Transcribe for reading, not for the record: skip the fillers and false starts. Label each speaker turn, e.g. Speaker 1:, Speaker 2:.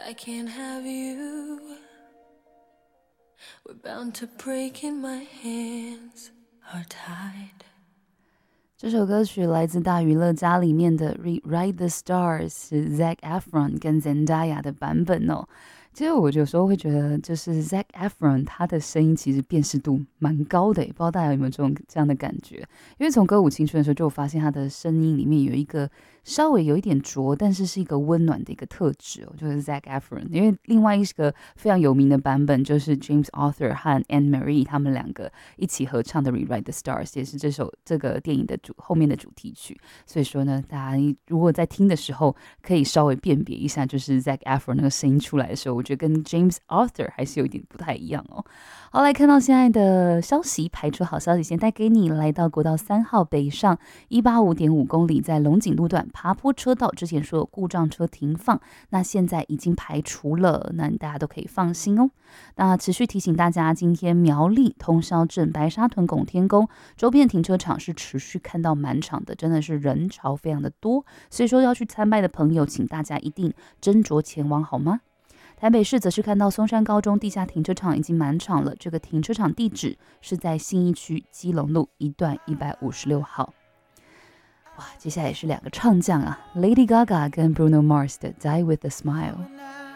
Speaker 1: I can't have you. We're bound to break and my hands are tied.
Speaker 2: 这首歌曲来自大娱乐家里面的 Rewrite the Stars， 是 Zac Efron 跟 Zendaya 的版本哦。其实我有时候会觉得，就是 Zac Efron 他的声音其实辨识度蛮高的，不知道大家有没有这样的感觉？因为从歌舞青春的时候就有发现他的声音里面有一个稍微有一点浊，但是是一个温暖的一个特质哦，就是 Zac Efron。因为另外一个非常有名的版本就是 James Arthur 和 Anne Marie 他们两个一起合唱的 Rewrite the Stars， 也是这个电影的后面的主题曲。所以说呢，大家如果在听的时候可以稍微辨别一下，就是 Zac Efron 那个声音出来的时候，我觉得跟 James Arthur 还是有一点不太一样哦。好，来看到现在的消息，排除好消息先带给你。来到国道3号北上 185.5 公里，在龙井路段爬坡车道，之前说有故障车停放，那现在已经排除了，那大家都可以放心哦。那持续提醒大家，今天苗栗通霄镇白沙屯拱天宫周边停车场是持续看到满场的，真的是人潮非常的多，所以说要去参拜的朋友，请大家一定斟酌前往好吗？台北市则是看到松山高中地下停车场已经满场了，这个停车场地址是在信义区基隆路一段156号。哇，接下来是两个唱将啊 ，Lady Gaga 跟 Bruno Mars 的《Die with a Smile》。